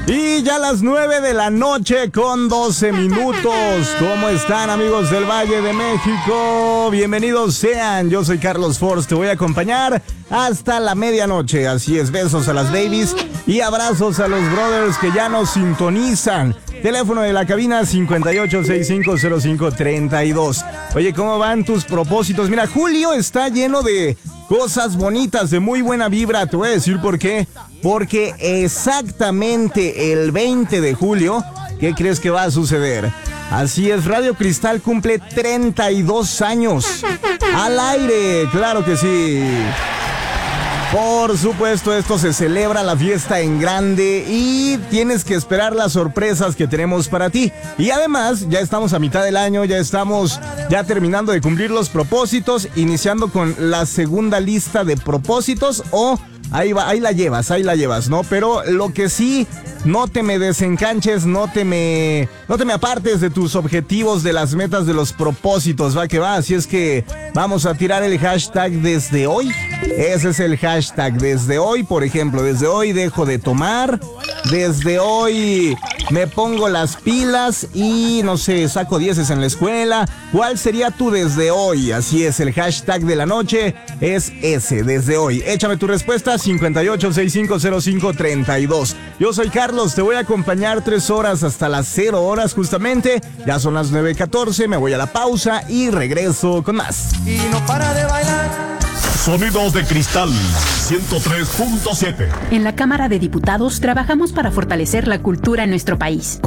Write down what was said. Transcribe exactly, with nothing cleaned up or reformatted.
Y ya las nueve de la noche con doce minutos. ¿Cómo están, amigos del Valle de México? Bienvenidos sean. Yo soy Carlos Force. Te voy a acompañar hasta la medianoche. Así es, besos a las babies y abrazos a los brothers que ya nos sintonizan. Teléfono de la cabina cincuenta y ocho sesenta y cinco cero cinco treinta y dos. Oye, ¿cómo van tus propósitos? Mira, julio está lleno de cosas bonitas, de muy buena vibra. Te voy a decir por qué. Porque exactamente el veinte de julio, ¿qué crees que va a suceder? Así es, Radio Cristal cumple treinta y dos años. Al aire, claro que sí. Por supuesto, esto se celebra la fiesta en grande y tienes que esperar las sorpresas que tenemos para ti. Y además, ya estamos a mitad del año, ya estamos ya terminando de cumplir los propósitos, iniciando con la segunda lista de propósitos o... Ahí va, ahí la llevas, ahí la llevas, ¿no? Pero lo que sí, no te me desencanches, no te me, no te me apartes de tus objetivos, de las metas, de los propósitos, va que va. Así es que vamos a tirar el hashtag desde hoy. Ese es el hashtag desde hoy, por ejemplo, desde hoy dejo de tomar, desde hoy me pongo las pilas y, no sé, saco dieces en la escuela. ¿Cuál sería tu desde hoy? Así es, el hashtag de la noche es ese, desde hoy. Échame tu respuesta, cincuenta y ocho sesenta y cinco cero cinco treinta y dos. Yo soy Carlos, te voy a acompañar tres horas hasta las cero horas justamente. Ya son las nueve catorce, me voy a la pausa y regreso con más. Y no para de bailar. Sonidos de Cristal ciento tres punto siete. En la Cámara de Diputados trabajamos para fortalecer la cultura en nuestro país.